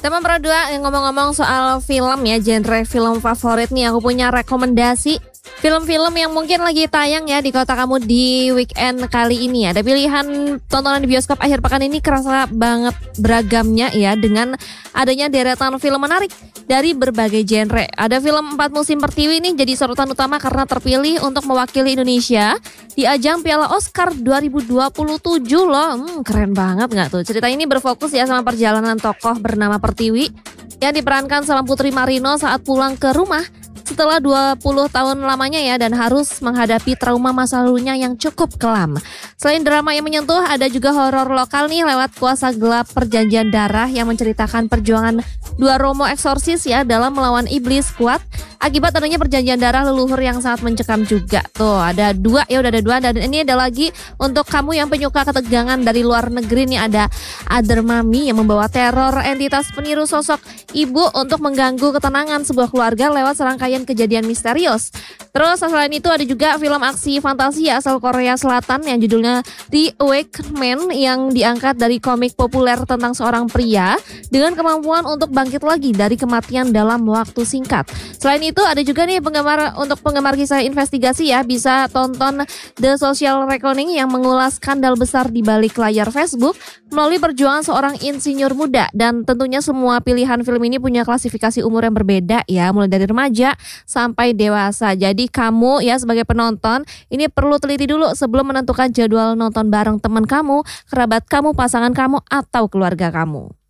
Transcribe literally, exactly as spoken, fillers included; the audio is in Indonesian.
Teman berdua, yang ngomong-ngomong soal film ya, genre film favorit nih, aku punya rekomendasi film-film yang mungkin lagi tayang ya di kota kamu di weekend kali ini. Ada pilihan tontonan di bioskop akhir pekan ini kerasa banget beragamnya ya, dengan adanya deretan film menarik dari berbagai genre. Ada film Empat Musim Pertiwi ini jadi sorotan utama karena terpilih untuk mewakili Indonesia di ajang Piala Oscar dua ribu dua puluh tujuh loh. Hmm, keren banget gak tuh? Cerita ini berfokus ya sama perjalanan tokoh bernama Pertiwi yang diperankan sama Putri Marino saat pulang ke rumah setelah dua puluh tahun lamanya ya, dan harus menghadapi trauma masa lalunya yang cukup kelam. Selain drama yang menyentuh, ada juga horor lokal nih lewat Kuasa Gelap Perjanjian Darah yang menceritakan perjuangan dua romo eksorsis ya dalam melawan iblis kuat akibat adanya perjanjian darah leluhur yang sangat mencekam juga. Tuh ada dua ya, udah ada dua, dan ini ada lagi untuk kamu yang penyuka ketegangan dari luar negeri nih, ada Other Mami yang membawa teror entitas peniru sosok ibu untuk mengganggu ketenangan sebuah keluarga lewat serangkaian kejadian misterius. Terus selain itu ada juga film aksi fantasi asal Korea Selatan yang judulnya The Awakening yang diangkat dari komik populer tentang seorang pria dengan kemampuan untuk bangkit lagi dari kematian dalam waktu singkat. Selain itu ada juga nih penggemar untuk penggemar kisah investigasi ya, bisa tonton The Social Reckoning yang mengulas skandal besar di balik layar Facebook melalui perjuangan seorang insinyur muda. Dan tentunya semua pilihan film ini punya klasifikasi umur yang berbeda ya, mulai dari remaja sampai dewasa. Jadi kamu ya sebagai penonton ini perlu teliti dulu sebelum menentukan jadwal nonton bareng teman kamu, kerabat kamu, pasangan kamu, atau keluarga kamu.